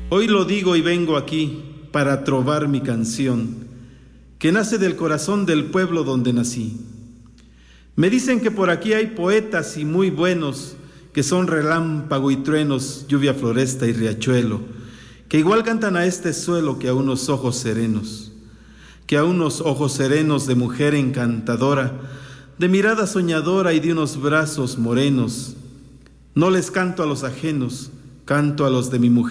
Hoy lo digo y vengo aquí para trovar mi canción, que nace del corazón del pueblo donde nací. Me dicen que por aquí hay poetas y muy buenos, que son relámpago y truenos, lluvia, floresta y riachuelo, que igual cantan a este suelo que a unos ojos serenos, de mujer encantadora, de mirada soñadora y de unos brazos morenos. No les canto a los ajenos, canto a los de mi mujer.